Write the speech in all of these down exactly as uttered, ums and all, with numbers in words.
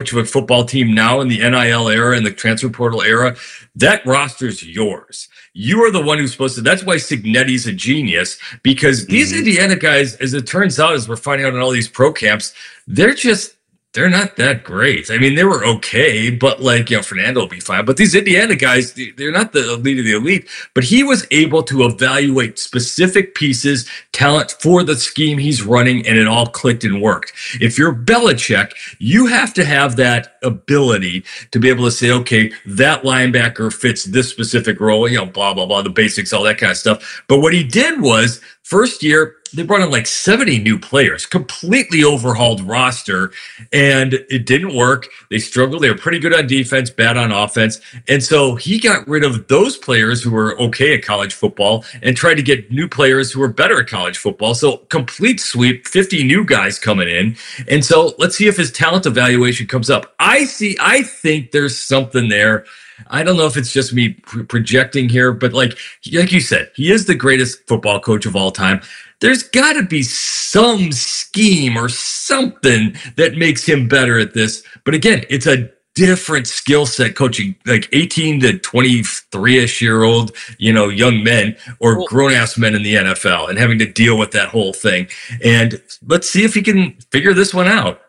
coach of a football team now in the N I L era and the transfer portal era, that roster's yours. You are the one who's supposed to. That's why Cignetti's a genius, because these mm-hmm. Indiana guys, as it turns out, as we're finding out in all these pro camps, they're just, they're not that great. I mean, they were okay, but like, you know, Fernando will be fine. But these Indiana guys, they're not the elite of the elite. But he was able to evaluate specific pieces, talent for the scheme he's running, and it all clicked and worked. If you're Belichick, you have to have that ability to be able to say, okay, that linebacker fits this specific role, you know, blah, blah, blah, the basics, all that kind of stuff. But what he did was, first year, they brought in like seventy new players, completely overhauled roster, and it didn't work. They struggled. They were pretty good on defense, bad on offense. And so he got rid of those players who were okay at college football and tried to get new players who were better at college football. So complete sweep, fifty new guys coming in. And so let's see if his talent evaluation comes up. I see, I think there's something there. I don't know if it's just me pr- projecting here, but like, like you said, he is the greatest football coach of all time. There's got to be some scheme or something that makes him better at this. But again, it's a different skill set coaching like eighteen to twenty-three-ish year old, you know, young men or grown-ass men in the N F L and having to deal with that whole thing. And let's see if he can figure this one out.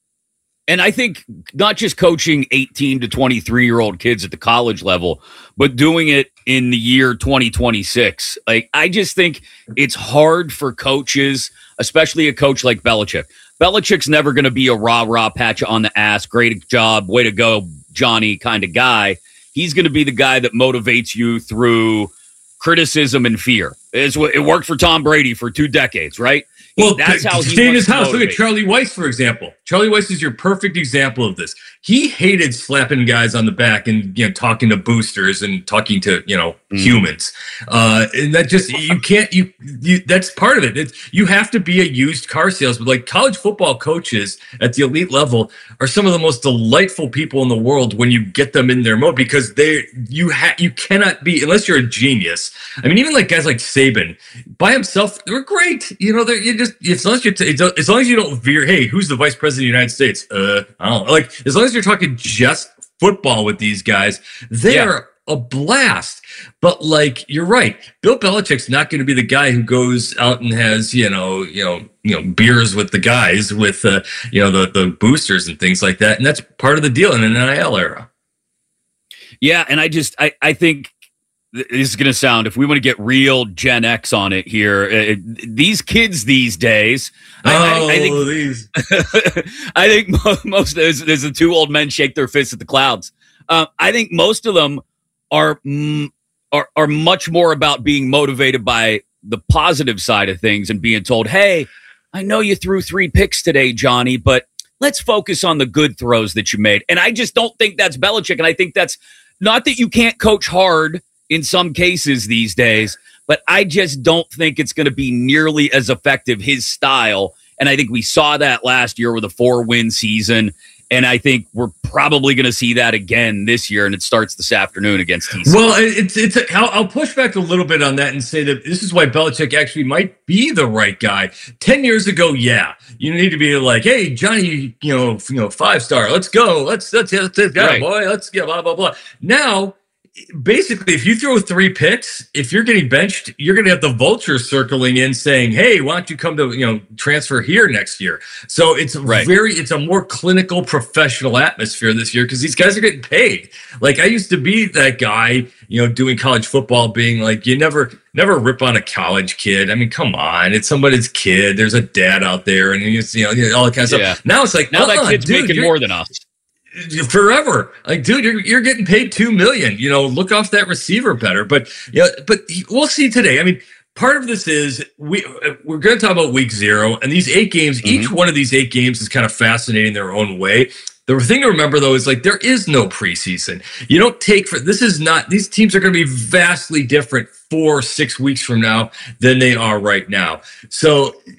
And I think not just coaching eighteen to twenty-three-year-old kids at the college level, but doing it in the year twenty twenty-six. Like, I just think it's hard for coaches, especially a coach like Belichick. Belichick's never going to be a rah-rah, pat you on the ass, great job, way to go, Johnny kind of guy. He's going to be the guy that motivates you through criticism and fear. It's, it worked for Tom Brady for two decades, right? Well, that's how he stay in his house. Look at Charlie Weiss, for example. Charlie Weiss is your perfect example of this. He hated slapping guys on the back and, you know, talking to boosters and talking to, you know, mm. humans. Uh, and that just, you can't, you, you, that's part of it. It's, you have to be a used car salesman. Like, college football coaches at the elite level are some of the most delightful people in the world when you get them in their mode, because they, you ha, you cannot be, unless you're a genius. I mean, even like guys like Saban by himself, they're great. You know, they're, you just, as long as you, t- as long as you don't veer, hey, who's the vice president of the United States? Uh, I don't know. Like, as long as you're talking just football with these guys, they're yeah. a blast. But like, you're right. Bill Belichick's not going to be the guy who goes out and has, you know, you know, you know, beers with the guys with, uh, you know, the, the boosters and things like that. And that's part of the deal in an N I L era. Yeah. And I just, I, I think, this is going to sound, if we want to get real Gen X on it here, uh, these kids these days, oh, I, I, I think, these. I think most, there's, there's the two old men shake their fists at the clouds. Uh, I think most of them are, mm, are, are much more about being motivated by the positive side of things and being told, hey, I know you threw three picks today, Johnny, but let's focus on the good throws that you made. And I just don't think that's Belichick. And I think that's not that you can't coach hard in some cases these days, but I just don't think it's going to be nearly as effective, his style. And I think we saw that last year with a four-win season, and I think we're probably going to see that again this year, and it starts this afternoon against T C. Well, it's it's. A, I'll, I'll push back a little bit on that and say that this is why Belichick actually might be the right guy. Ten years ago, yeah, you need to be like, hey, Johnny, you know, you know, five star, let's go, let's let's let's, let's go, right. boy, let's get blah blah blah. Now, basically, if you throw three picks, if you're getting benched, you're going to have the vultures circling in saying, hey, why don't you come to, you know, transfer here next year? So it's right. very, it's a more clinical, professional atmosphere this year because these guys are getting paid. Like, I used to be that guy, you know, doing college football, being like, you never, never rip on a college kid. I mean, come on, it's somebody's kid. There's a dad out there and, you know, all that kind of yeah. stuff. Now it's like, now that kid's dude, making more than us. Forever, like, dude, you're you're getting paid two million. You know, look off that receiver better. But yeah, you know, but we'll see today. I mean, part of this is we we're going to talk about week zero and these eight games. Mm-hmm. Each one of these eight games is kind of fascinating their own way. The thing to remember, though, is like there is no preseason. You don't take for this is not these teams are going to be vastly different four, six weeks from now than they are right now. So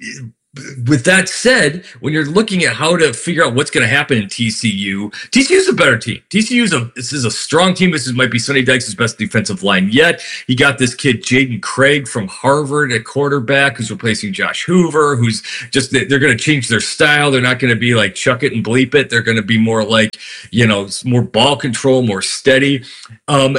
with that said, when you're looking at how to figure out what's going to happen in T C U, T C U is a better team. T C U is a this is a strong team. This is, might be Sonny Dykes' best defensive line yet. He got this kid Jaden Craig from Harvard at quarterback, who's replacing Josh Hoover. Who's just they're going to change their style. They're not going to be like chuck it and bleep it. They're going to be more like, you know, more ball control, more steady. Um,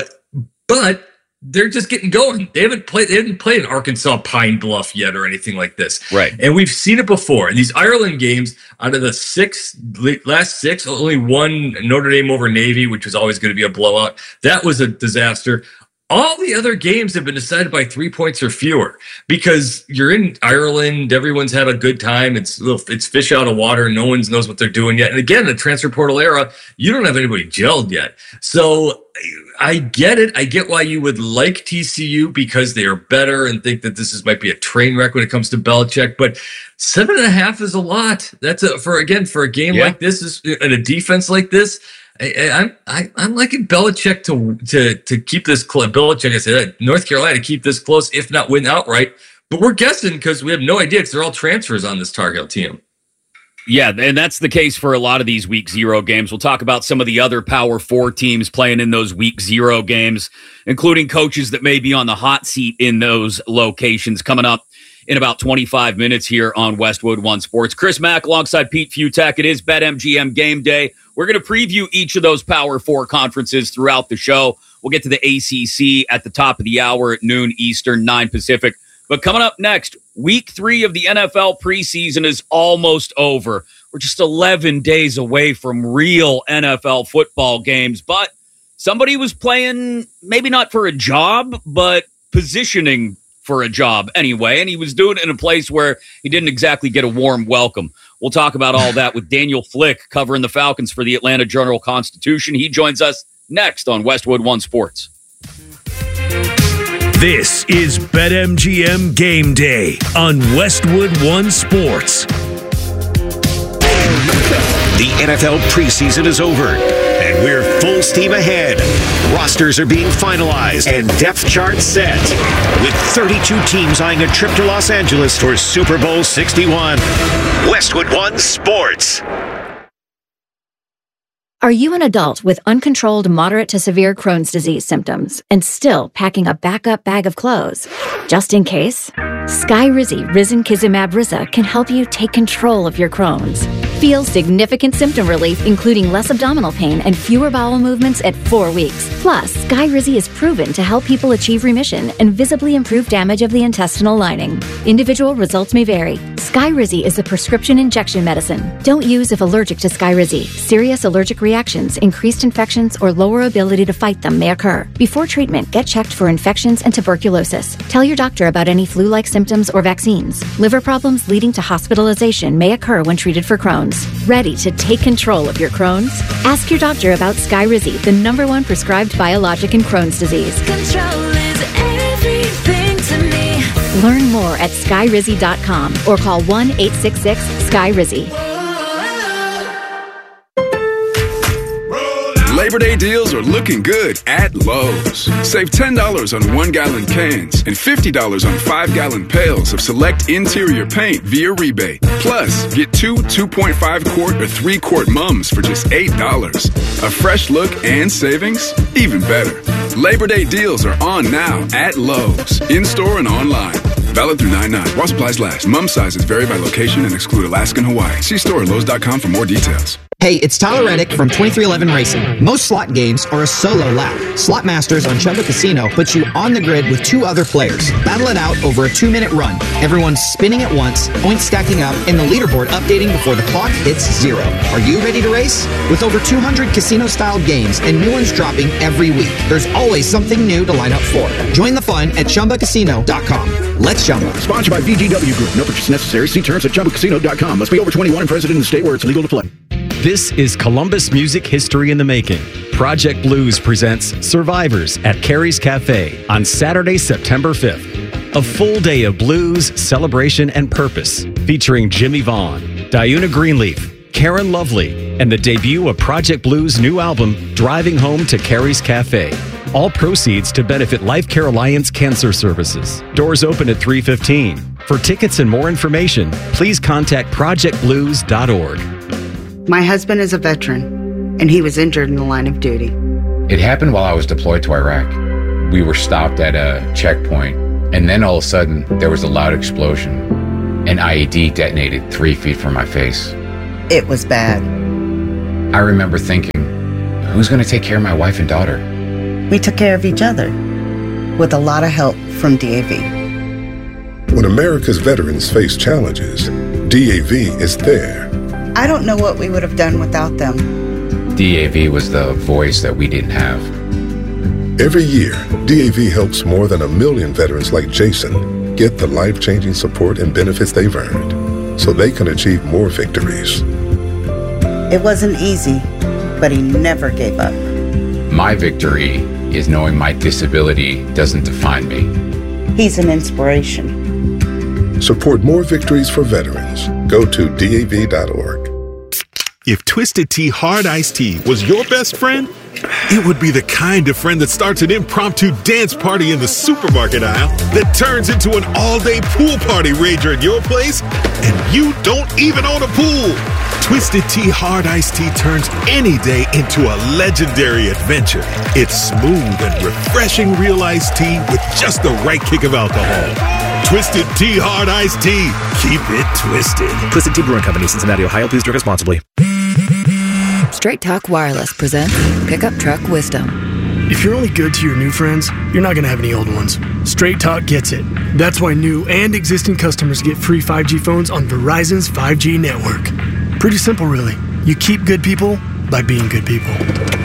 but they're just getting going. They haven't played. They haven't played in Arkansas Pine Bluff yet, or anything like this. Right. And we've seen it before. In these Ireland games, out of the six last six, only one Notre Dame over Navy, which was always going to be a blowout. That was a disaster. All the other games have been decided by three points or fewer because you're in Ireland. Everyone's had a good time. It's it's fish out of water. No one knows what they're doing yet. And again, the transfer portal era, you don't have anybody gelled yet. So I get it. I get why you would like T C U because they are better and think that this is might be a train wreck when it comes to Belichick. But seven and a half is a lot. That's a, for again for a game yeah. like this is and a defense like this. I, I'm I, I'm liking Belichick to to to keep this close. Belichick, I said North Carolina keep this close, if not win outright. But we're guessing because we have no idea because they're all transfers on this Tar Heel team. Yeah, and that's the case for a lot of these week zero games. We'll talk about some of the other Power Four teams playing in those week zero games, including coaches that may be on the hot seat in those locations coming up in about twenty-five minutes here on Westwood One Sports. Chris Mack alongside Pete Futak. It is BetMGM Game Day. We're going to preview each of those Power Four conferences throughout the show. We'll get to the A C C at the top of the hour at noon Eastern, nine Pacific. But coming up next, week three of the N F L preseason is almost over. We're just eleven days away from real N F L football games. But somebody was playing, maybe not for a job, but positioning for a job anyway. And he was doing it in a place where he didn't exactly get a warm welcome. We'll talk about all that with Daniel Flick covering the Falcons for the Atlanta Journal-Constitution. He joins us next on Westwood One Sports. This is BetMGM Game Day on Westwood One Sports. The N F L preseason is over, and we're full steam ahead. Rosters are being finalized and depth charts set, with thirty-two teams eyeing a trip to Los Angeles for Super Bowl sixty-one. Westwood One Sports. Are you an adult with uncontrolled moderate to severe Crohn's disease symptoms and still packing a backup bag of clothes? Just in case? Skyrizi Risankizumab Riza can help you take control of your Crohn's. Feel significant symptom relief, including less abdominal pain and fewer bowel movements at four weeks. Plus, Skyrizi is proven to help people achieve remission and visibly improve damage of the intestinal lining. Individual results may vary. Skyrizi is a prescription injection medicine. Don't use if allergic to Skyrizi. Serious allergic reactions, increased infections, or lower ability to fight them may occur. Before treatment, get checked for infections and tuberculosis. Tell your doctor about any flu-like symptoms or vaccines. Liver problems leading to hospitalization may occur when treated for Crohn's. Ready to take control of your Crohn's? Ask your doctor about Skyrizi, the number one prescribed biologic in Crohn's disease. Control is everything to me. Learn more at skyrizi dot com or call one eight six six Skyrizi. Labor Day deals are looking good at Lowe's. Save ten dollars on one-gallon cans and fifty dollars on five-gallon pails of select interior paint via rebate. Plus, get two two point five quart or three quart mums for just eight dollars. A fresh look and savings? Even better. Labor Day deals are on now at Lowe's, in-store and online. Valid through nine nine. While supplies last. Mum sizes vary by location and exclude Alaska and Hawaii. See store at Lowe's dot com for more details. Hey, it's Tyler Reddick from twenty-three eleven Racing. Most slot games are a solo lap. Slot Masters on Chumba Casino puts you on the grid with two other players. Battle it out over a two-minute run. Everyone's spinning at once, points stacking up, and the leaderboard updating before the clock hits zero. Are you ready to race? With over two hundred casino-style games and new ones dropping every week, there's always something new to line up for. Join the fun at Chumba Casino dot com. Let's Chumba. Sponsored by B G W Group. No purchase necessary. See terms at Chumba Casino dot com. Must be over twenty-one and present in the state where it's legal to play. This is Columbus Music History in the Making. Project Blues presents Survivors at Carrie's Cafe on Saturday, September fifth. A full day of blues, celebration, and purpose, featuring Jimmy Vaughn, Diuna Greenleaf, Karen Lovely, and the debut of Project Blues' new album, Driving Home to Carrie's Cafe. All proceeds to benefit Life Care Alliance Cancer Services. Doors open at three fifteen. For tickets and more information, please contact project blues dot org. My husband is a veteran, and he was injured in the line of duty. It happened while I was deployed to Iraq. We were stopped at a checkpoint, and then all of a sudden, there was a loud explosion. An I E D detonated three feet from my face. It was bad. I remember thinking, who's going to take care of my wife and daughter? We took care of each other, with a lot of help from D A V. When America's veterans face challenges, D A V is there. I don't know what we would have done without them. D A V was the voice that we didn't have. Every year, D A V helps more than a million veterans like Jason get the life-changing support and benefits they've earned so they can achieve more victories. It wasn't easy, but he never gave up. My victory is knowing my disability doesn't define me. He's an inspiration. Support more victories for veterans. Go to D A V dot org. If Twisted Tea Hard Iced Tea was your best friend, it would be the kind of friend that starts an impromptu dance party in the supermarket aisle that turns into an all-day pool party rager at your place, and you don't even own a pool. Twisted Tea Hard Iced Tea turns any day into a legendary adventure. It's smooth and refreshing real iced tea with just the right kick of alcohol. Twisted Tea Hard Iced Tea. Keep it twisted. Twisted Tea Brewing Company, Cincinnati, Ohio. Please drink responsibly. Straight Talk Wireless presents Pickup Truck Wisdom. If you're only good to your new friends, you're not going to have any old ones. Straight Talk gets it. That's why new and existing customers get free five G phones on Verizon's five G network. Pretty simple, really. You keep good people by being good people.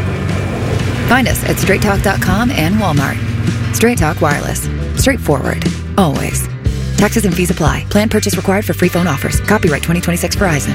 Find us at straight talk dot com and Walmart. Straight Talk Wireless. Straightforward. Always. Taxes and fees apply. Plan purchase required for free phone offers. Copyright twenty twenty-six Verizon.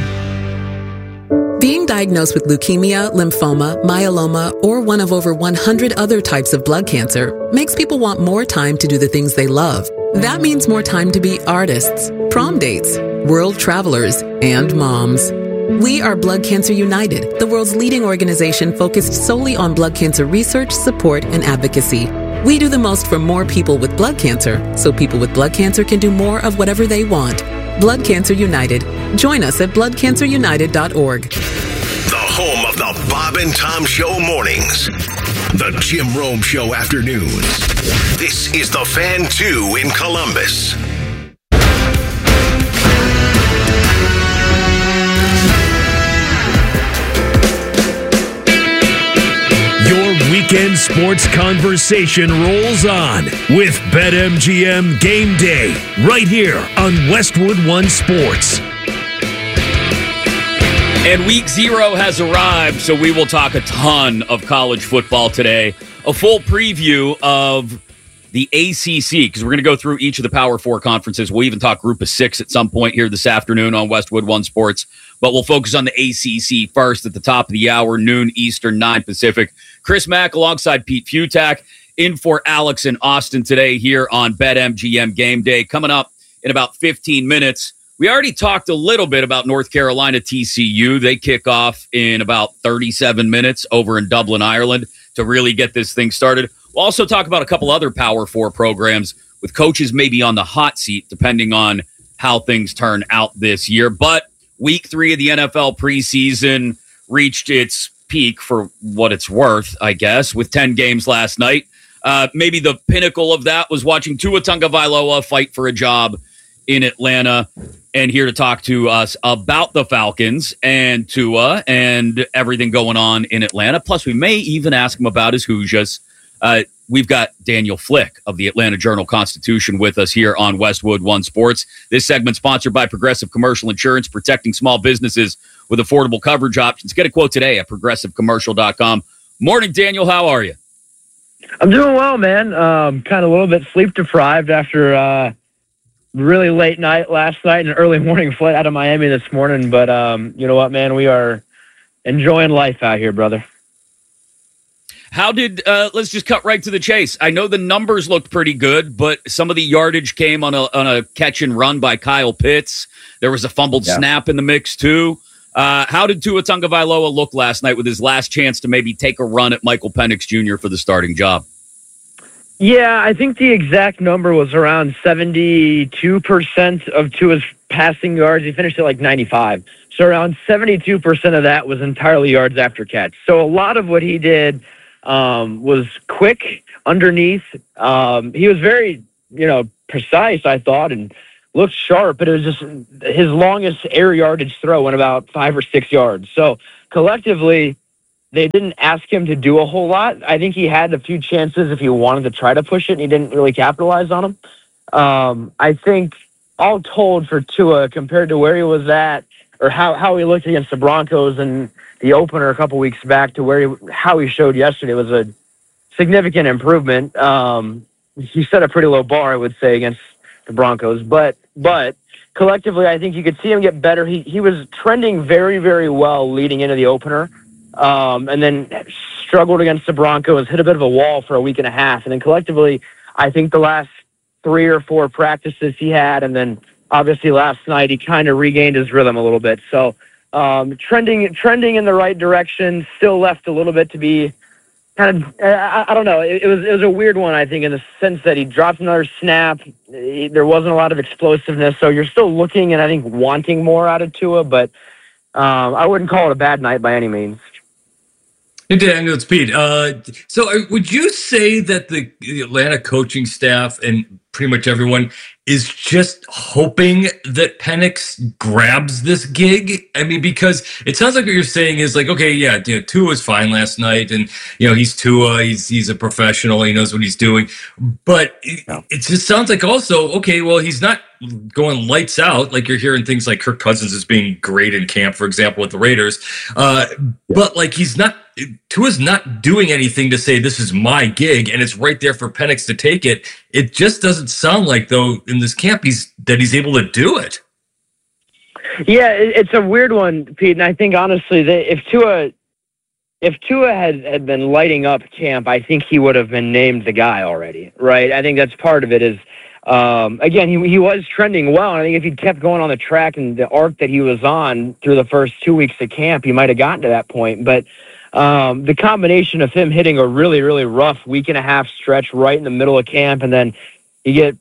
Being diagnosed with leukemia, lymphoma, myeloma, or one of over one hundred other types of blood cancer makes people want more time to do the things they love. That means more time to be artists, prom dates, world travelers, and moms. We are Blood Cancer United, the world's leading organization focused solely on blood cancer research, support, and advocacy. We do the most for more people with blood cancer, so people with blood cancer can do more of whatever they want. Blood Cancer United. Join us at blood cancer united dot org. The home of the Bob and Tom Show mornings. The Jim Rome Show afternoons. This is The Fan two in Columbus. Your weekend sports conversation rolls on with BetMGM Game Day right here on Westwood One Sports. And week zero has arrived, so we will talk a ton of college football today. A full preview of the A C C, because we're going to go through each of the Power Four conferences. We'll even talk Group of Six at some point here this afternoon on Westwood One Sports. But we'll focus on the A C C first at the top of the hour, noon Eastern, nine Pacific. Chris Mack alongside Pete Futak in for Alex and Austin today here on BetMGM Game Day. Coming up in about fifteen minutes. We already talked a little bit about North Carolina T C U. They kick off in about thirty-seven minutes over in Dublin, Ireland to really get this thing started. We'll also talk about a couple other Power Four programs with coaches maybe on the hot seat depending on how things turn out this year. But week three of the N F L preseason reached its peak for what it's worth, I guess, with ten games last night. Uh, maybe the pinnacle of that was watching Tua Tagovailoa fight for a job in Atlanta. And here to talk to us about the Falcons and Tua and everything going on in Atlanta. Plus, we may even ask him about his Hoosiers. Uh, we've got Daniel Flick of the Atlanta Journal-Constitution with us here on Westwood One Sports. This segment sponsored by Progressive Commercial Insurance, protecting small businesses with affordable coverage options. Get a quote today at progressive commercial dot com. Morning, Daniel. How are you? I'm doing well, man. Um, kind of a little bit sleep deprived after uh, really late night last night and an early morning flight out of Miami this morning. But um, you know what, man? We are enjoying life out here, brother. How did, uh, let's just cut right to the chase. I know the numbers looked pretty good, but some of the yardage came on a on a catch and run by Kyle Pitts. There was a fumbled yeah. snap in the mix, too. Uh, how did Tua Tagovailoa look last night with his last chance to maybe take a run at Michael Penix Junior for the starting job? Yeah, I think the exact number was around seventy-two percent of Tua's passing yards. He finished at like ninety-five. So around seventy-two percent of that was entirely yards after catch. So a lot of what he did um, was quick underneath. Um, he was very, you know, precise, I thought, and looked sharp, but it was just his longest air yardage throw went about five or six yards. So collectively, they didn't ask him to do a whole lot. I think he had a few chances if he wanted to try to push it, and he didn't really capitalize on them. Um, I think all told for Tua, compared to where he was at, or how, how he looked against the Broncos in the opener a couple weeks back to where he, how he showed yesterday was a significant improvement. Um, he set a pretty low bar, I would say, against the Broncos. But but collectively, I think you could see him get better. He, he was trending very, very well leading into the opener. Um, and then struggled against the Broncos, hit a bit of a wall for a week and a half. And then collectively, I think the last three or four practices he had, and then obviously last night, he kind of regained his rhythm a little bit. So um, trending trending in the right direction, still left a little bit to be kind of, I, I don't know, it, it was it was a weird one, I think, in the sense that he dropped another snap. He, there wasn't a lot of explosiveness. So you're still looking and I think wanting more out of Tua, but um, I wouldn't call it a bad night by any means. Hey, Daniel, it's Pete. Uh, so uh, would you say that the, the Atlanta coaching staff and pretty much everyone is just hoping that Penix grabs this gig? I mean, because it sounds like what you're saying is like, okay, yeah, you know, Tua was fine last night, and you know he's Tua, he's he's a professional, he knows what he's doing. But it, it just sounds like also, okay, well, he's not going lights out. Like you're hearing things like Kirk Cousins is being great in camp, for example, with the Raiders. Uh, but like he's not. Tua's not doing anything to say this is my gig and it's right there for Penix to take it. It just doesn't sound like, though, in this camp he's that he's able to do it. Yeah, it, it's a weird one, Pete. And I think honestly, that if Tua, if Tua had, had been lighting up camp, I think he would have been named the guy already, right? I think that's part of it. Is um, again, he he was trending well. And I think if he'd kept going on the track and the arc that he was on through the first two weeks of camp, he might have gotten to that point, but. Um, the combination of him hitting a really, really rough week and a half stretch right in the middle of camp, and then you get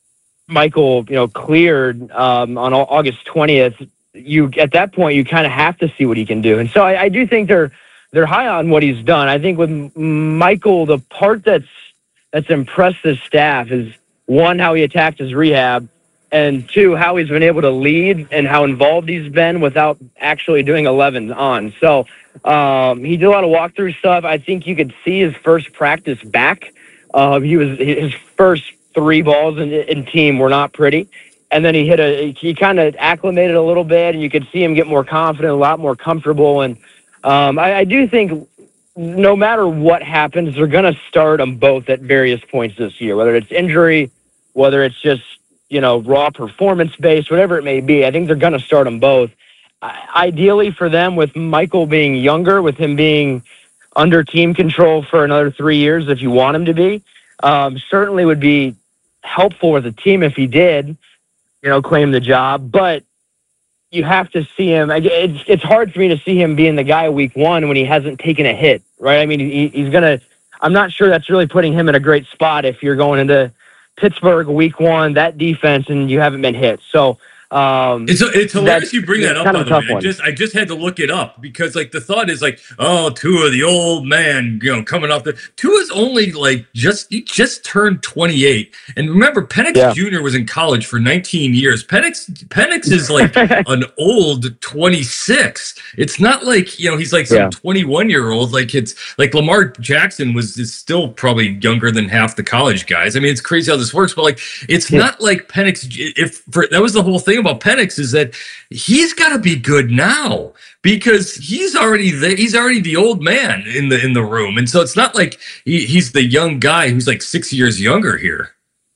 Michael, you know, cleared um, on August twentieth. You at that point, you kind of have to see what he can do, and so I, I do think they're they're high on what he's done. I think with Michael, the part that's that's impressed this staff is one, how he attacked his rehab, and two, how he's been able to lead and how involved he's been without actually doing eleven on. So. Um, he did a lot of walkthrough stuff. I think you could see his first practice back. Uh, he was his first three balls in, in team were not pretty, and then he hit a. He kind of acclimated a little bit, and you could see him get more confident, a lot more comfortable. And um, I, I do think no matter what happens, they're going to start them both at various points this year, whether it's injury, whether it's just you know raw performance based, whatever it may be. I think they're going to start them both. Ideally for them, with Michael being younger, with him being under team control for another three years, if you want him to be, um, certainly would be helpful with the team if he did, you know, claim the job. But you have to see him. It's it's hard for me to see him being the guy week one when he hasn't taken a hit, right? I mean, he, he's gonna. I'm not sure that's really putting him in a great spot if you're going into Pittsburgh week one, that defense, and you haven't been hit. So. Um, it's it's hilarious you bring that up. Kind By of the a way, tough I one. just I just had to look it up because like the thought is like, oh, Tua, the old man, you know, coming off the Tua's only like just he just turned twenty-eight, and remember Penix Yeah. Junior was in college for nineteen years. Penix Penix is like an old twenty-six. It's not like you know he's like some Yeah. twenty-one year old. Like it's like Lamar Jackson was is still probably younger than half the college guys. I mean, it's crazy how this works, but like it's Yeah. not like Penix. If for, that was the whole thing about Penix is that he's got to be good now because he's already the, he's already the old man in the in the room, and so it's not like he, he's the young guy who's like six years younger here.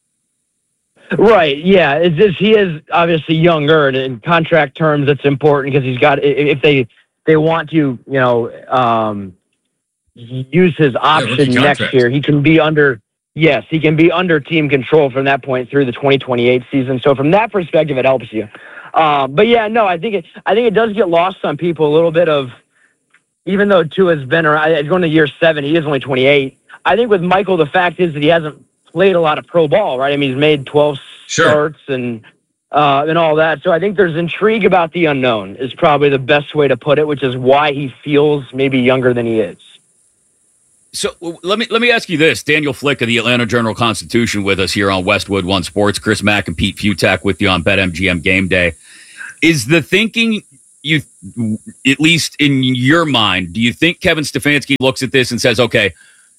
Right. Yeah. It's just, he is obviously younger, and in contract terms, it's important because he's got. If they they want to, you know, um, use his option rookie next contract. year, he can be under. Yes, he can be under team control from that point through the twenty twenty-eight season. So from that perspective, it helps you. Uh, but yeah, no, I think it. I think it does get lost on people a little bit of, even though Tua has been around, going to year seven, he is only twenty-eight. I think with Michael, the fact is that he hasn't played a lot of pro ball, right? I mean, he's made twelve sure. starts and uh, and all that. So I think there's intrigue about the unknown is probably the best way to put it, which is why he feels maybe younger than he is. So let me let me ask you this. Daniel Flick of the Atlanta Journal-Constitution with us here on Westwood One Sports. Chris Mack and Pete Futak with you on BetMGM Game Day. Is the thinking, you, at least in your mind, do you think Kevin Stefanski looks at this and says, okay,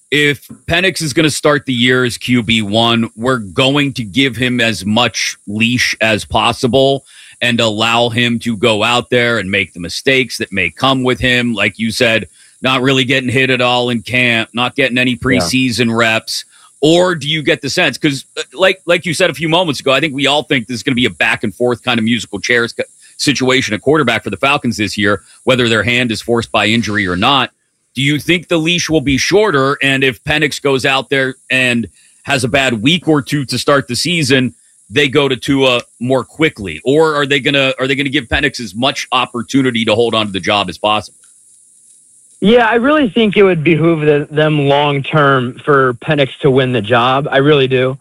if Penix is going to start the year as Q B one, we're going to give him as much leash as possible and allow him to go out there and make the mistakes that may come with him, like you said, not really getting hit at all in camp, not getting any preseason yeah. reps? Or do you get the sense, because like like you said a few moments ago, I think we all think this is going to be a back and forth kind of musical chairs situation at quarterback for the Falcons this year, whether their hand is forced by injury or not. Do you think the leash will be shorter? And if Penix goes out there and has a bad week or two to start the season, they go to Tua more quickly? Or are they gonna are they gonna give Penix as much opportunity to hold on to the job as possible? Yeah, I really think it would behoove the, them long term for Penix to win the job. I really do.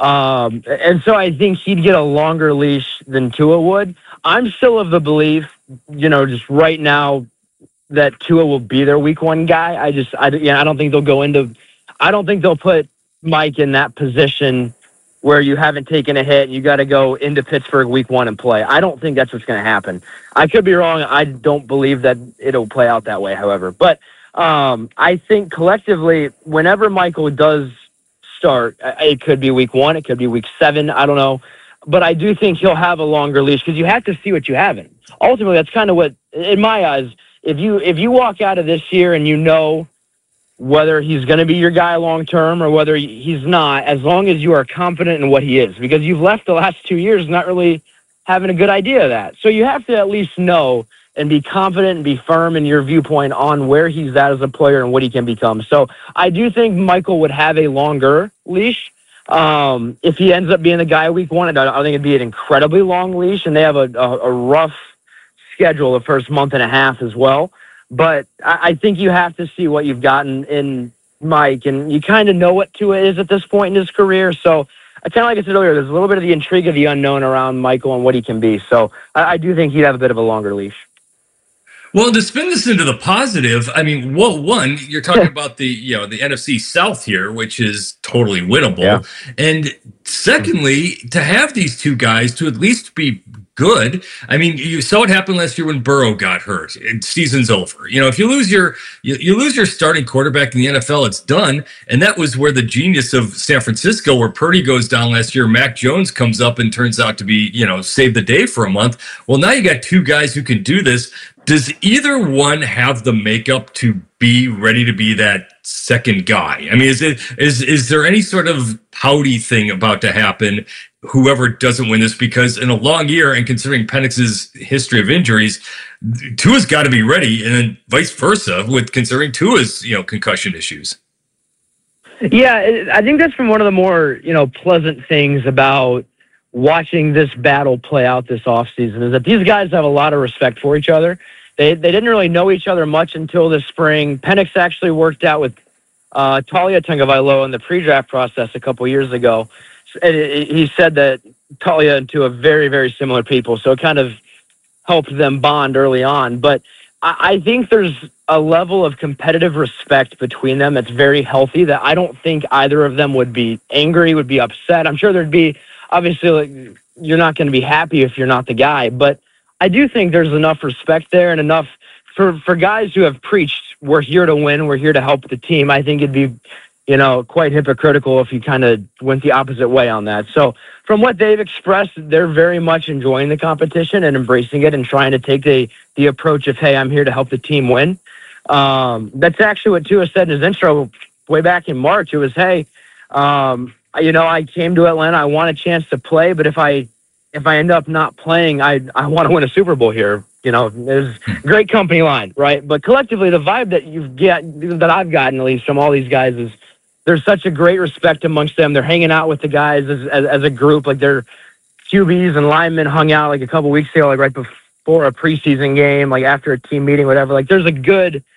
Um, and so I think he'd get a longer leash than Tua would. I'm still of the belief, you know, just right now, that Tua will be their week one guy. I just, I, yeah, I don't think they'll go into, I don't think they'll put Mike in that position where you haven't taken a hit and you got to go into Pittsburgh week one and play. I don't think that's what's going to happen. I could be wrong. I don't believe that it'll play out that way, however. But um, I think collectively, whenever Michael does start, it could be week one, it could be week seven, I don't know. But I do think he'll have a longer leash because you have to see what you have in. Ultimately, that's kind of what, in my eyes, If you if you walk out of this year and you know whether he's going to be your guy long term or whether he's not, as long as you are confident in what he is, because you've left the last two years not really having a good idea of that. So you have to at least know and be confident and be firm in your viewpoint on where he's at as a player and what he can become. So I do think Michael would have a longer leash. Um, if he ends up being the guy week one, I think it'd be an incredibly long leash, and they have a, a, a rough schedule the first month and a half as well. But I, I think you have to see what you've gotten in Mike, and you kind of know what Tua is at this point in his career. So I kind of like I said earlier, there's a little bit of the intrigue of the unknown around Michael and what he can be. So I, I do think he'd have a bit of a longer leash. Well, to spin this into the positive, I mean, well, one, you're talking about the, you know, the N F C South here, which is totally winnable. Yeah. And secondly, to have these two guys to at least be good. I mean, you saw what happened last year when Burrow got hurt and season's over. You know, if you lose your, you, you lose your starting quarterback in the N F L, it's done. And that was where the genius of San Francisco, where Purdy goes down last year, Mac Jones comes up and turns out to be, you know, save the day for a month. Well, now you got two guys who can do this. Does either one have the makeup to be ready to be that second guy? I mean, is it is is there any sort of pouty thing about to happen, whoever doesn't win this? Because in a long year, and considering Penix's history of injuries, Tua's got to be ready, and then vice versa with considering Tua's, you know, concussion issues. Yeah, I think that's been one of the more, you know, pleasant things about watching this battle play out this offseason is that these guys have a lot of respect for each other. They they didn't really know each other much until this spring. Penix actually worked out with uh, Talia Tagovailoa in the pre-draft process a couple years ago. And it, it, he said that Talia and Tua are very, very similar people, so it kind of helped them bond early on. But I, I think there's a level of competitive respect between them that's very healthy that I don't think either of them would be angry, would be upset. I'm sure there'd be, obviously, like, you're not going to be happy if you're not the guy, but I do think there's enough respect there and enough for, for guys who have preached, we're here to win, we're here to help the team. I think it'd be, you know, quite hypocritical if you kind of went the opposite way on that. So from what they've expressed, they're very much enjoying the competition and embracing it and trying to take the, the approach of, hey, I'm here to help the team win. Um, that's actually what Tua said in his intro way back in March. It was, hey, um, you know, I came to Atlanta, I want a chance to play, but if I if I end up not playing, I I want to win a Super Bowl here. You know, there's great company line, right? But collectively, the vibe that you've get that I've gotten, at least from all these guys, is there's such a great respect amongst them. They're hanging out with the guys as as, as a group, like their Q Bs and linemen hung out like a couple weeks ago, like right before a preseason game, like after a team meeting, whatever. Like there's a good,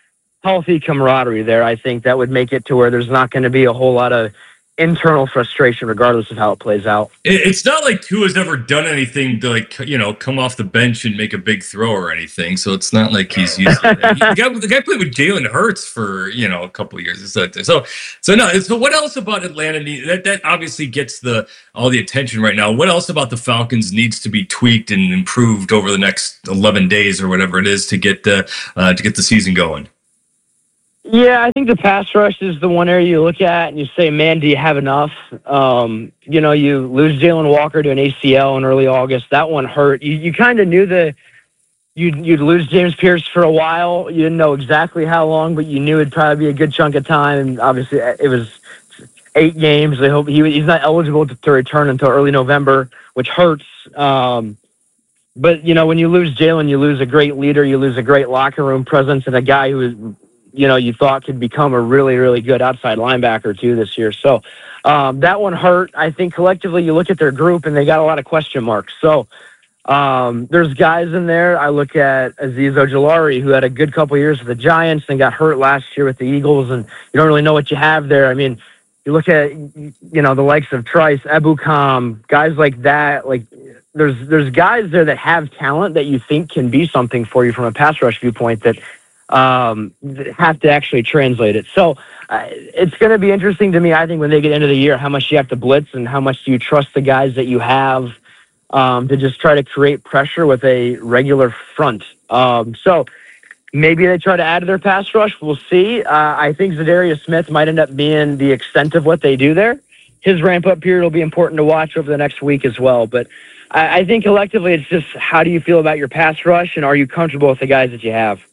healthy camaraderie there, I think that would make it to where there's not going to be a whole lot of internal frustration regardless of how it plays out. It, it's not like Tua's ever done anything to, like, you know, come off the bench and make a big throw or anything. So it's not like he's used to it. the, guy, the guy played with Jalen Hurts for, you know, a couple of years. So, so, so no. So what else about Atlanta? Need, that that obviously gets the all the attention right now. What else about the Falcons needs to be tweaked and improved over the next eleven days or whatever it is to get the uh, to get the season going? Yeah, I think the pass rush is the one area you look at and you say, man, do you have enough? Um, you know, you lose Jalen Walker to an A C L in early August. That one hurt. You you kind of knew that you'd, you'd lose James Pierce for a while. You didn't know exactly how long, but you knew it'd probably be a good chunk of time. And obviously, it was eight games. They hope he, he's not eligible to, to return until early November, which hurts. Um, but, you know, when you lose Jalen, you lose a great leader. You lose a great locker room presence and a guy who is, you know, you thought could become a really, really good outside linebacker too this year. So um, that one hurt. I think collectively you look at their group and they got a lot of question marks. So um, there's guys in there. I look at Azeez Ojulari, who had a good couple of years with the Giants and got hurt last year with the Eagles, and you don't really know what you have there. I mean, you look at, you know, the likes of Trice, Ebukam, guys like that. Like there's there's guys there that have talent that you think can be something for you from a pass rush viewpoint that um, have to actually translate it. So uh, it's going to be interesting to me, I think, when they get into the year, how much you have to blitz and how much do you trust the guys that you have um, to just try to create pressure with a regular front. Um, so maybe they try to add to their pass rush. We'll see. Uh, I think Zadarius Smith might end up being the extent of what they do there. His ramp-up period will be important to watch over the next week as well. But I, I think collectively it's just how do you feel about your pass rush and are you comfortable with the guys that you have?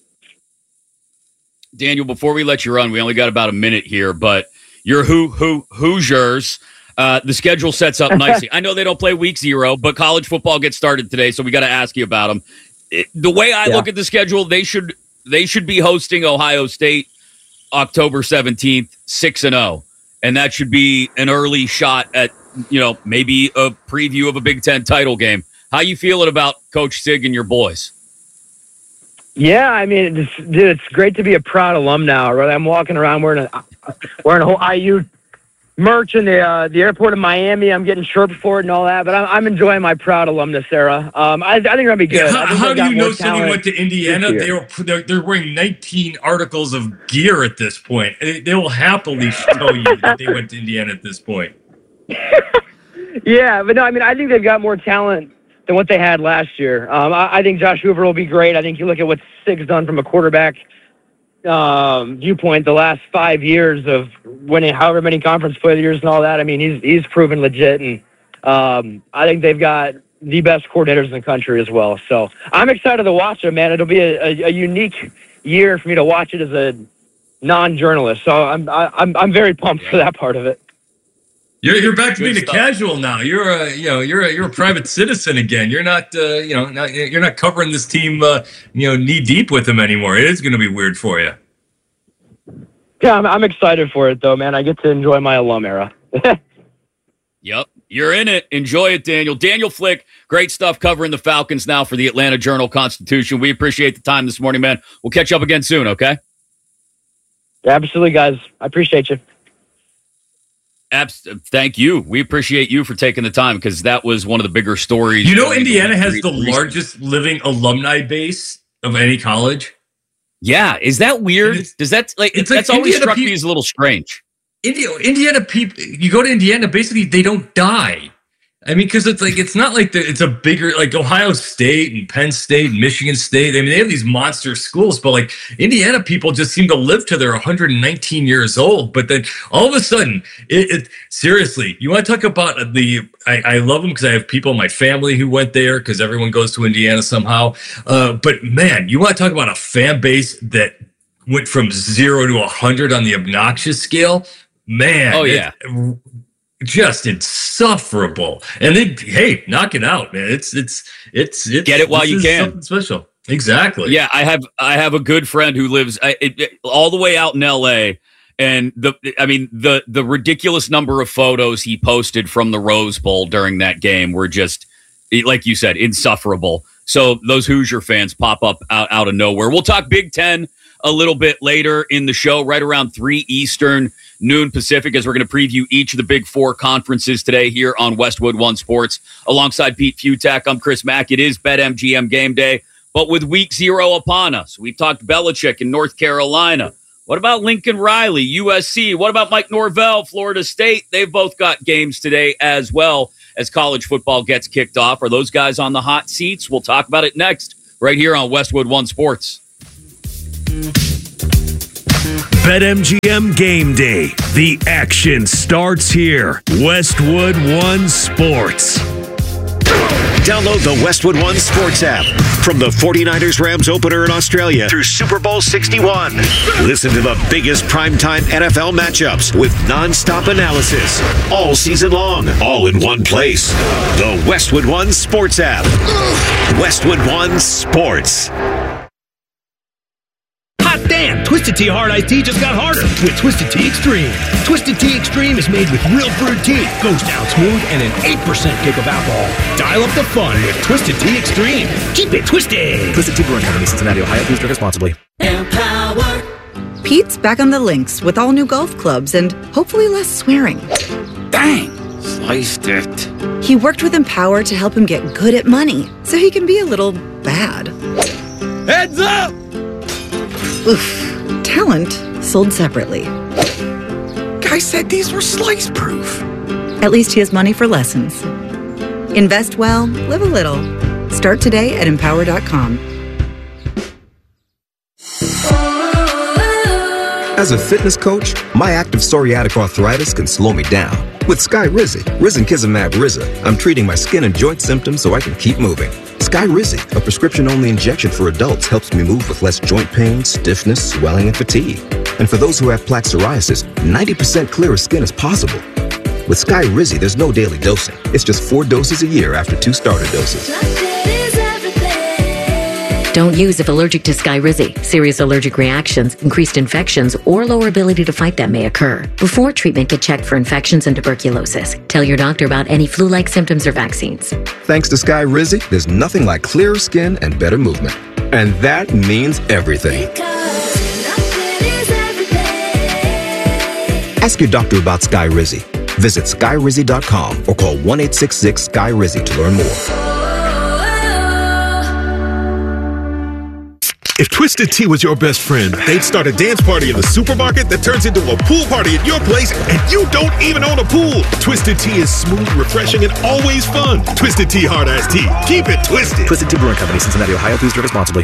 Daniel, before we let you run, we only got about a minute here, but your who who Hoosiers, uh, the schedule sets up nicely. I know they don't play week zero, but college football gets started today, so we got to ask you about them. It, the way I yeah. look at the schedule, they should they should be hosting Ohio State October seventeenth, six and zero, and that should be an early shot at, you know, maybe a preview of a Big Ten title game. How you feeling about Coach Sig and your boys? Yeah, I mean, it's, dude, it's great to be a proud alum now. Right? I'm walking around wearing a wearing a whole I U merch in the uh, the airport of Miami. I'm getting chirped for it and all that, but I'm, I'm enjoying my proud alumnus era. Um, I, I think it'll be good. Yeah, how how do you know someone went to Indiana? They were they're, they're wearing nineteen articles of gear at this point. They, they will happily show you that they went to Indiana at this point. Yeah, but no, I mean, I think they've got more talent than what they had last year. Um, I, I think Josh Hoover will be great. I think you look at what Sig's done from a quarterback um, viewpoint the last five years of winning however many conference play years and all that. I mean, he's he's proven legit, and um, I think they've got the best coordinators in the country as well. So I'm excited to watch it, man. It'll be a, a, a unique year for me to watch it as a non-journalist. So I'm I, I'm I'm very pumped for that part of it. You're you're back to Good being stuff. a casual now. You're a you know you're a, you're a private citizen again. You're not uh, you know not, you're not covering this team uh, you know knee deep with them anymore. It is going to be weird for you. Yeah, I'm, I'm excited for it though, man. I get to enjoy my alum era. Yep, you're in it. Enjoy it, Daniel. Daniel Flick, great stuff covering the Falcons now for the Atlanta Journal-Constitution. We appreciate the time this morning, man. We'll catch up again soon. Okay. Absolutely, guys. I appreciate you. Abs- thank you. We appreciate you for taking the time because that was one of the bigger stories. You know, Indiana has the largest living alumni base of any college. Yeah, is that weird? Does that like it's that's like always Indiana struck pe- me as a little strange. India, Indiana people, you go to Indiana, basically they don't die. I mean, because it's like it's not like the, it's a bigger like Ohio State and Penn State and Michigan State. I mean, they have these monster schools, but like Indiana people just seem to live to their one hundred nineteen years old. But then all of a sudden, it, it seriously, you want to talk about the? I, I love them because I have people in my family who went there because everyone goes to Indiana somehow. Uh, but man, you want to talk about a fan base that went from zero to a hundred on the obnoxious scale. Man, oh yeah. It, just insufferable, and they hey, knock it out, man. It's it's it's, it's get it while you can. Something special, exactly. Yeah, I have I have a good friend who lives I, it, it, all the way out in L A, and the I mean the the ridiculous number of photos he posted from the Rose Bowl during that game were just, like you said, insufferable. So those Hoosier fans pop up out out of nowhere. We'll talk Big Ten a little bit later in the show, right around three Eastern, noon Pacific, as we're going to preview each of the big four conferences today here on Westwood One Sports. Alongside Pete Futak, I'm Chris Mack. It is BetMGM Game Day, but with week zero upon us. We've talked Belichick in North Carolina. What about Lincoln Riley, U S C? What about Mike Norvell, Florida State? They've both got games today as well as college football gets kicked off. Are those guys on the hot seats? We'll talk about it next, right here on Westwood One Sports. BetMGM Game Day. The action starts here. Westwood One Sports. Download the Westwood One Sports app from the forty-niners Rams opener in Australia through Super Bowl sixty-one. Listen to the biggest primetime N F L matchups with nonstop analysis all season long, all in one place. The Westwood One Sports app. Westwood One Sports. Hot damn! Twisted Tea Hard Iced Tea just got harder with Twisted Tea Extreme. Twisted Tea Extreme is made with real brewed tea, goes down smooth, and an eight percent kick of alcohol. Dial up the fun with Twisted Tea Extreme. Keep it twisted! Twisted Tea Brewing Company, Cincinnati, Ohio. Please drink responsibly. Empower. Pete's back on the links with all new golf clubs and hopefully less swearing. Dang! Sliced it. He worked with Empower to help him get good at money, so he can be a little bad. Heads up! Oof. Talent sold separately. Guy said these were slice proof. At least he has money for lessons. Invest well, live a little. Start today at empower dot com. As a fitness coach, my active psoriatic arthritis can slow me down. With Skyrizi, risankizumab Riza, I'm treating my skin and joint symptoms so I can keep moving. Skyrizi, a prescription-only injection for adults, helps me move with less joint pain, stiffness, swelling, and fatigue. And for those who have plaque psoriasis, ninety percent clearer skin is possible. With Skyrizi, there's no daily dosing. It's just four doses a year after two starter doses. Don't use if allergic to Skyrizi. Serious allergic reactions, increased infections, or lower ability to fight them may occur. Before treatment, get checked for infections and tuberculosis. Tell your doctor about any flu-like symptoms or vaccines. Thanks to Skyrizi, there's nothing like clearer skin and better movement. And that means everything. Ask your doctor about Skyrizi. Visit Skyrizi dot com or call one eight six six S K Y R I Z I to learn more. If Twisted Tea was your best friend, they'd start a dance party in the supermarket that turns into a pool party at your place, and you don't even own a pool. Twisted Tea is smooth, refreshing, and always fun. Twisted Tea Hard Iced Tea. Keep it twisted. Twisted Tea Brewing Company, Cincinnati, Ohio. Please drink responsibly.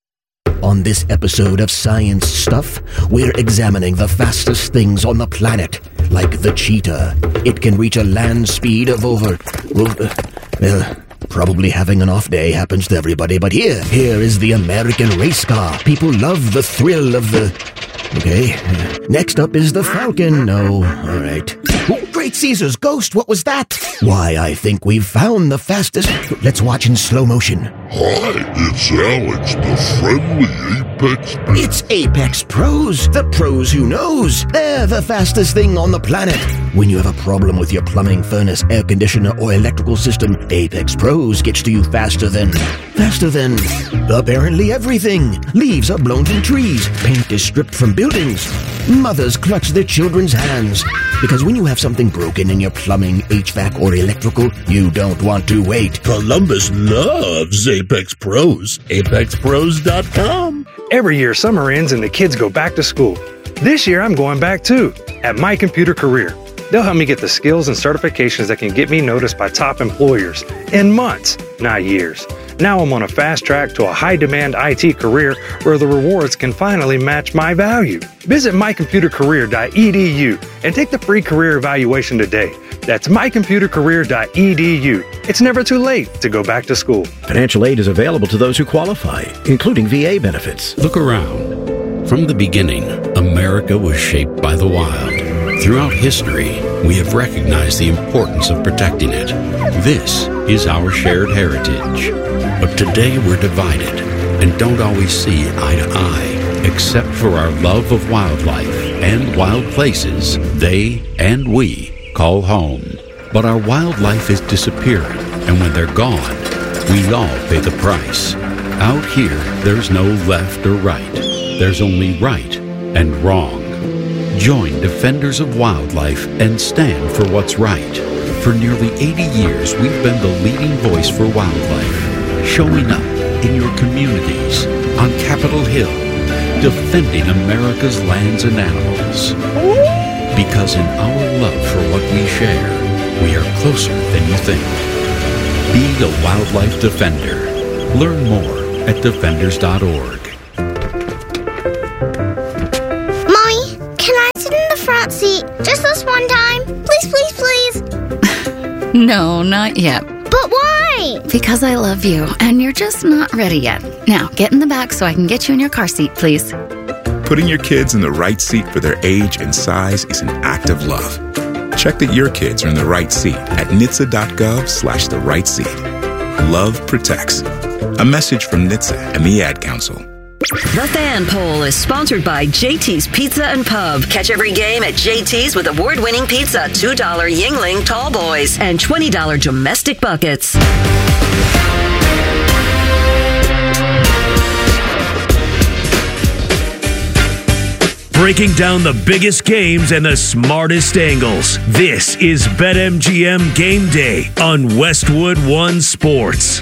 On this episode of Science Stuff, we're examining the fastest things on the planet, like the cheetah. It can reach a land speed of over... Uh, well... Probably having an off day happens to everybody, but here, here is the American race car. People love the thrill of the... Okay. Next up is the Falcon. No, all right. Oh, Great Caesar's ghost, what was that? Why, I think we've found the fastest... Let's watch in slow motion. Hi, it's Alex, the friendly Apex Pro. It's Apex Pros, the pros who knows. They're the fastest thing on the planet. When you have a problem with your plumbing, furnace, air conditioner, or electrical system, Apex Pros gets to you faster than... Faster than... apparently everything. Leaves are blown from trees. Paint is stripped from buildings. Mothers clutch their children's hands. Because when you have something broken in your plumbing, H V A C, or electrical, you don't want to wait. Columbus loves Apex Pros. Apex Pros dot com. Every year, summer ends and the kids go back to school. This year, I'm going back too, at My Computer Career. They'll help me get the skills and certifications that can get me noticed by top employers in months, not years. Now I'm on a fast track to a high-demand I T career where the rewards can finally match my value. Visit my computer career dot e d u and take the free career evaluation today. That's my computer career dot e d u. It's never too late to go back to school. Financial aid is available to those who qualify, including V A benefits. Look around. From the beginning, America was shaped by the wild. Throughout history, we have recognized the importance of protecting it. This is our shared heritage. But today we're divided and don't always see eye to eye, except for our love of wildlife and wild places they and we call home. But our wildlife is disappearing, and when they're gone, we all pay the price. Out here, there's no left or right. there's only right and wrong. Join Defenders of Wildlife and stand for what's right. For nearly eighty years, we've been the leading voice for wildlife, showing up in your communities, on Capitol Hill, defending America's lands and animals. Because in our love for what we share, we are closer than you think. Be a wildlife defender. Learn more at defenders dot org. Mommy, can I sit in the front seat just this one time? Please, please, please. No, not yet. But why? Because I love you, and you're just not ready yet. Now, get in the back so I can get you in your car seat, please. Putting your kids in the right seat for their age and size is an act of love. Check that your kids are in the right seat at N H T S A dot gov slash the right seat. Love protects. A message from N H T S A and the Ad Council. The Fan Poll is sponsored by J T's Pizza and Pub. Catch every game at J T's with award-winning pizza, two dollar Yingling Tall Boys, and twenty dollar domestic buckets. Breaking down the biggest games and the smartest angles. This is BetMGM Game Day on Westwood One Sports.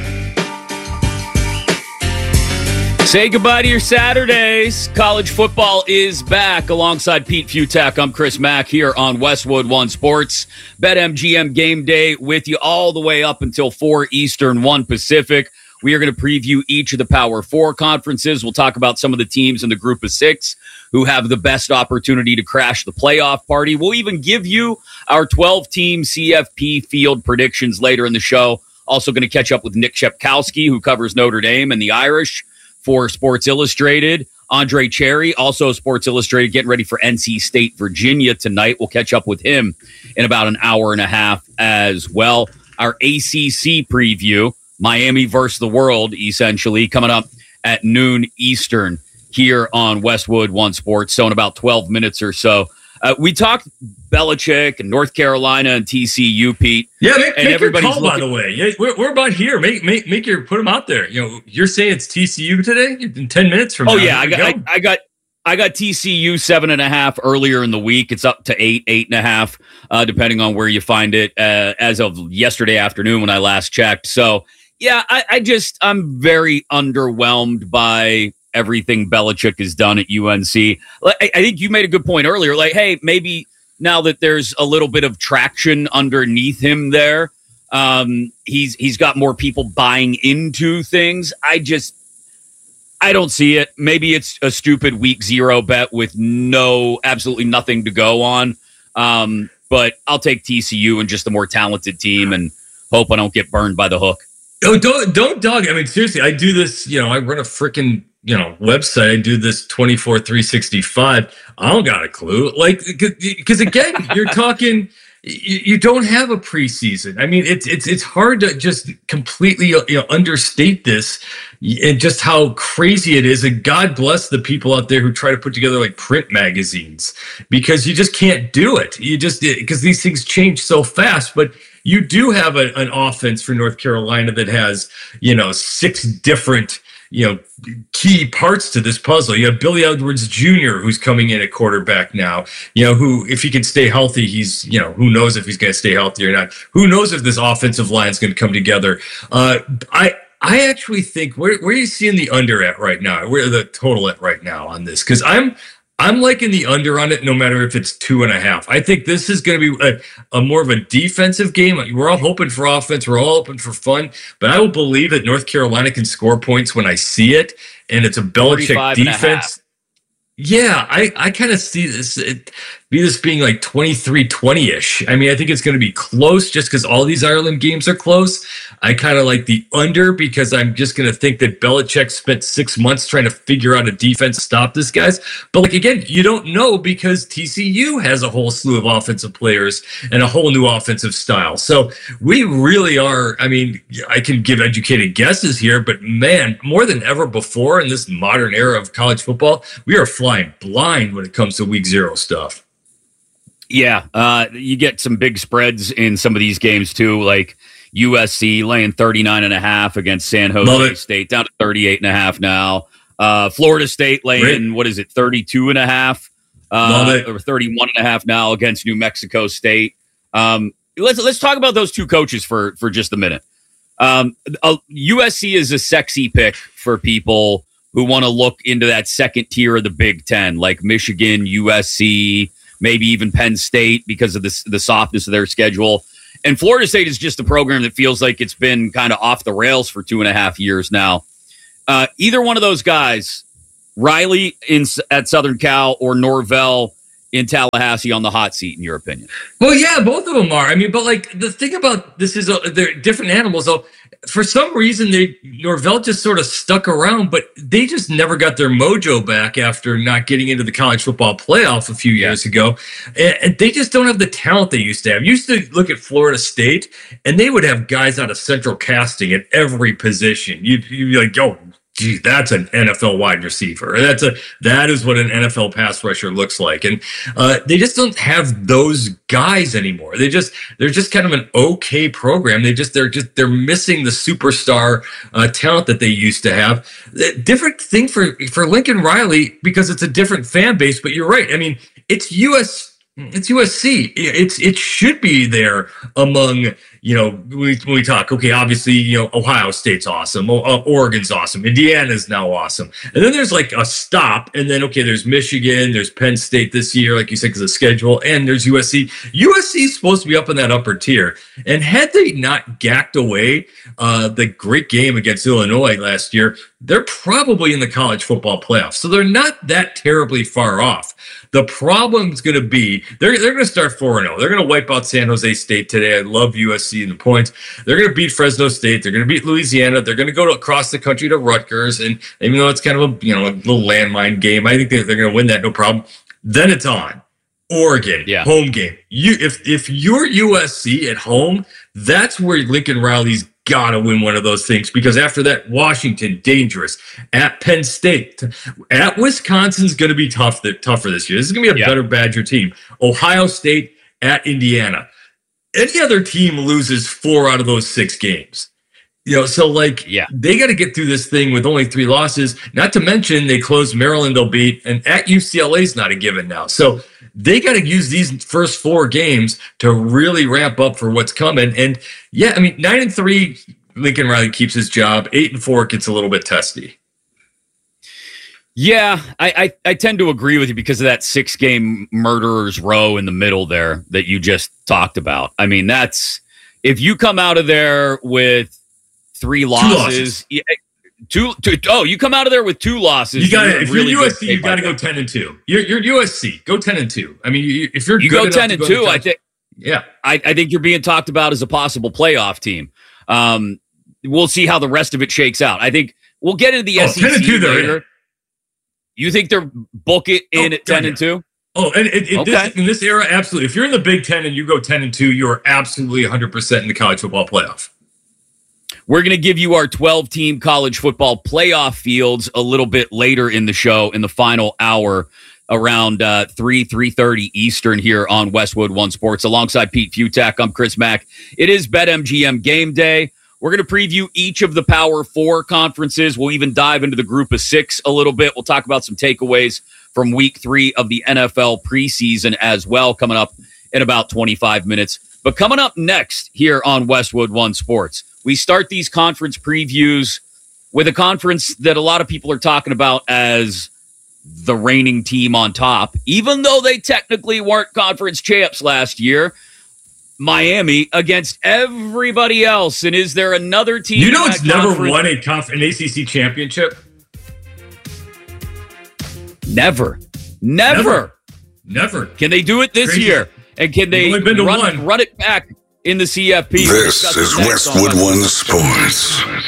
Say goodbye to your Saturdays. College football is back alongside Pete Futak. I'm Chris Mack here on Westwood One Sports. BetMGM Game Day with you all the way up until four Eastern, one Pacific. We are going to preview each of the Power Four conferences. We'll talk about some of the teams in the group of six who have the best opportunity to crash the playoff party. We'll even give you our twelve-team C F P field predictions later in the show. Also going to catch up with Nick Shepkowski, who covers Notre Dame and the Irish for Sports Illustrated. Andre Cherry, also Sports Illustrated, getting ready for N C State, Virginia tonight. We'll catch up with him in about an hour and a half as well. Our A C C preview, Miami versus the world, essentially, coming up at noon Eastern here on Westwood One Sports. So in about twelve minutes or so. Uh, we talked Belichick and North Carolina and T C U, Pete. Yeah, make, and make everybody's your call, looking- by the way. Yeah, we're, we're about here. Make make make your put them out there. You know, you're saying it's T C U today in ten minutes from oh, now. yeah, I Here got, we I, I got I got T C U seven and a half earlier in the week. It's up to eight, eight and a half, uh, depending on where you find it uh, as of yesterday afternoon when I last checked. So, yeah, I, I just, I'm very underwhelmed by everything Belichick has done at U N C. I, I think you made a good point earlier. Like, hey, maybe now that there's a little bit of traction underneath him there, um, he's he's got more people buying into things. I just, I don't see it. Maybe it's a stupid week zero bet with no, absolutely nothing to go on. Um, but I'll take T C U and just the more talented team and hope I don't get burned by the hook. Oh, don't don't dog. I mean, seriously, I do this. You know, I run a freaking you know website. I do this twenty-four three sixty-five. I don't got a clue. Like, because again, you're talking. You, you don't have a preseason. I mean, it's it's it's hard to just completely you know understate this and just how crazy it is. And God bless the people out there who try to put together like print magazines, because you just can't do it. You just because these things change so fast, but. You do have a, an offense for North Carolina that has, you know, six different, you know, key parts to this puzzle. You have Billy Edwards Junior, who's coming in at quarterback now, you know, who, if he can stay healthy, he's, you know, who knows if he's going to stay healthy or not. Who knows if this offensive line is going to come together. Uh, I, I actually think, where, where are you seeing the under at right now? Where the total at right now on this? Because I'm, I'm liking the under on it, no matter if it's two and a half. I think this is going to be a, a more of a defensive game. We're all hoping for offense. We're all hoping for fun. But I will believe that North Carolina can score points when I see it, and it's a Belichick defense. Yeah, I, I kind of see this it, be this being like twenty-three twenty-ish. I mean, I think it's going to be close just because all these Ireland games are close. I kind of like the under because I'm just going to think that Belichick spent six months trying to figure out a defense to stop this guys. But like, again, you don't know because T C U has a whole slew of offensive players and a whole new offensive style. So we really are, I mean, I can give educated guesses here, but man, more than ever before in this modern era of college football, we are flying blind when it comes to week zero stuff. Yeah, uh, you get some big spreads in some of these games too, like U S C laying thirty-nine and a half against San Jose State, down to thirty-eight and a half now. Uh, Florida State laying, Great. what is it, thirty-two and a half, uh, or thirty-one and a half now against New Mexico State. Um, let's let's talk about those two coaches for for just a minute. Um, uh, U S C is a sexy pick for people who want to look into that second tier of the Big Ten, like Michigan, U S C, maybe even Penn State because of the, the softness of their schedule. And Florida State is just a program that feels like it's been kind of off the rails for two and a half years now. Uh, either one of those guys, Riley in at Southern Cal or Norvell in Tallahassee on the hot seat, in your opinion? Well, yeah, both of them are. I mean, but like the thing about this is uh, they're different animals. Though, for some reason, they Norvell just sort of stuck around, but they just never got their mojo back after not getting into the college football playoff a few years ago. And, and they just don't have the talent they used to have. You used to look at Florida State, and they would have guys out of central casting at every position. You'd, you'd be like, yo, gee, that's an N F L wide receiver. That's a that is what an N F L pass rusher looks like, and uh, they just don't have those guys anymore. They just they're just kind of an okay program. They just they're just they're missing the superstar uh, talent that they used to have. Different thing for for Lincoln Riley because it's a different fan base. But you're right. I mean, it's U S. It's U S C. It's it should be there among, you know, when we, when we talk, okay, obviously, you know, Ohio State's awesome. O- uh, Oregon's awesome. Indiana's now awesome. And then there's like a stop. And then, okay, there's Michigan. There's Penn State this year, like you said, because of schedule. And there's U S C. U S C is supposed to be up in that upper tier. And had they not gacked away uh, the great game against Illinois last year, they're probably in the college football playoffs. So they're not that terribly far off. The problem's going to be they're they're going to start four and oh. They're going to wipe out San Jose State today. I love U S C in the points. They're going to beat Fresno State. They're going to beat Louisiana. They're going to go to, across the country to Rutgers. And even though it's kind of a you know a little landmine game, I think they're, they're going to win that no problem. Then it's on Oregon, yeah. home game. You if if you're U S C at home, that's where Lincoln Riley's got to win one of those things, because after that, Washington, dangerous. At Penn State, at Wisconsin's going to be tough. Tougher this year. This is going to be a yeah. better Badger team. Ohio State, at Indiana. Any other team loses four out of those six games. You know, so like, yeah. they got to get through this thing with only three losses. Not to mention they closed Maryland, they'll beat, and at U C L A is not a given now. So they got to use these first four games to really ramp up for what's coming. And yeah, I mean, nine and three, Lincoln Riley keeps his job. Eight and four gets a little bit testy. Yeah, I, I, I tend to agree with you because of that six game murderer's row in the middle there that you just talked about. I mean, that's if you come out of there with three losses. Two losses. Yeah, two, two, oh, you come out of there with two losses. You got to. If really you're U S C, you got to go ten and two. You're, you're U S C. Go ten and two. I mean, you, if you're you good go ten and go two, I think. Yeah, I, I think you're being talked about as a possible playoff team. Um, we'll see how the rest of it shakes out. I think we'll get into the oh, S E C ten and two later. There. You think they're book it in oh, at ten yeah. and two? Oh, and it, it, okay. this, in this era, absolutely. If you're in the Big Ten and you go ten and two, you are absolutely one hundred percent in the college football playoff. We're going to give you our twelve-team college football playoff fields a little bit later in the show, in the final hour, around uh, three, three thirty Eastern here on Westwood One Sports. Alongside Pete Futak, I'm Chris Mack. It is BetMGM Game Day. We're going to preview each of the Power Four conferences. We'll even dive into the Group of Six a little bit. We'll talk about some takeaways from Week Three of the N F L preseason as well, coming up in about twenty-five minutes. But coming up next here on Westwood One Sports, we start these conference previews with a conference that a lot of people are talking about as the reigning team on top, even though they technically weren't conference champs last year. Miami against everybody else. And is there another team? You know, it's never won a conf- an A C C championship. Never. Never. Never. Never. Can they do it this Crazy. year? And can they run, run it back in the C F P? This is Westwood One Sports.